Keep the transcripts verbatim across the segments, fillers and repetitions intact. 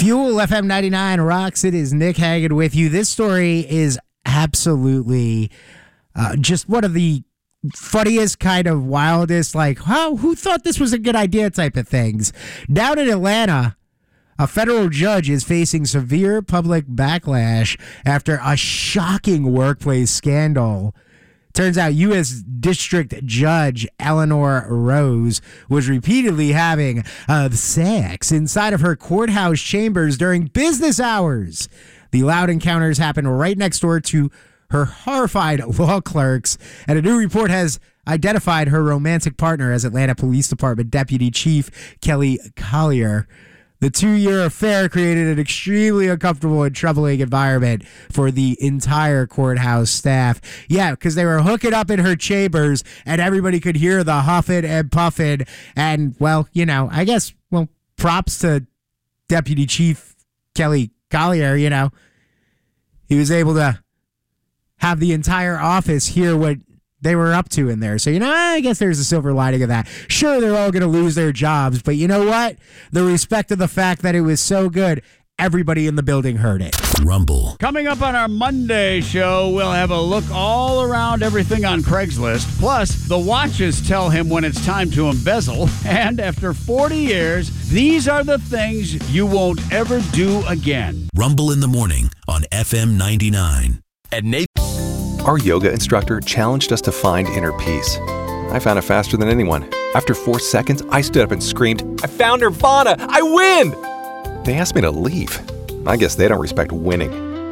Fuel F M ninety-nine rocks. It is Nick Hagan with you. This story is absolutely uh, just one of the funniest, kind of wildest, like, how, who thought this was a good idea type of things. Down in Atlanta, a federal judge is facing severe public backlash after a shocking workplace scandal. Turns out U S District Judge Eleanor Rose was repeatedly having uh, sex inside of her courthouse chambers during business hours. The loud encounters happened right next door to her horrified law clerks, and a new report has identified her romantic partner as Atlanta Police Department Deputy Chief Kelly Collier. The two-year affair created an extremely uncomfortable and troubling environment for the entire courthouse staff. Yeah, because they were hooking up in her chambers, and everybody could hear the huffing and puffing. And, well, you know, I guess, well, props to Deputy Chief Kelly Collier, you know. He was able to have the entire office hear what they were up to in there. So, you know, I guess there's a silver lining of that. Sure, they're all going to lose their jobs, but you know what? The respect of the fact that it was so good, everybody in the building heard it. Rumble. Coming up on our Monday show, we'll have a look all around everything on Craigslist. Plus, the watches tell him when it's time to embezzle. And after forty years, these are the things you won't ever do again. Rumble in the morning on F M ninety-nine. At Nate. Our yoga instructor challenged us to find inner peace. I found it faster than anyone. After four seconds, I stood up and screamed, "I found Nirvana! I win!" They asked me to leave. I guess they don't respect winning.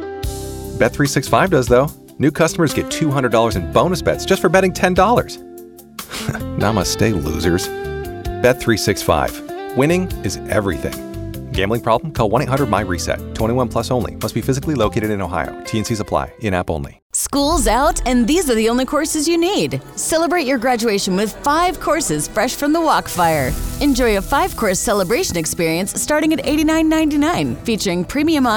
Bet three sixty-five does, though. New customers get two hundred dollars in bonus bets just for betting ten dollars. Namaste, losers. Bet three sixty-five. Winning is everything. Gambling problem? Call one eight hundred M Y reset. twenty-one plus only. Must be physically located in Ohio. T N Cs apply. In-app only. School's out, and these are the only courses you need. Celebrate your graduation with five courses fresh from the Walkfire. Enjoy a five-course celebration experience starting at eighty-nine ninety-nine, featuring premium